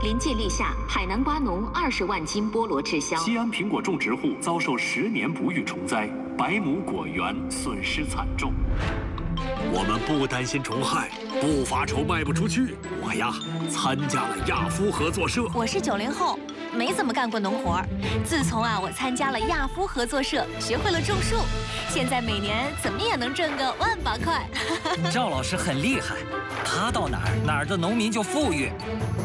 临界立夏，海南瓜农20万斤菠萝滞销。 西安苹果种植户遭受10年不遇虫灾，100亩果园损失惨重。 我们不担心虫害，不发愁卖不出去。我呀，参加了亚夫合作社。 我是90后，没怎么干过农活。自从我参加了亚夫合作社，学会了种树，现在每年怎么也能挣个1万8块。 赵老师很厉害，他到哪儿的农民就富裕。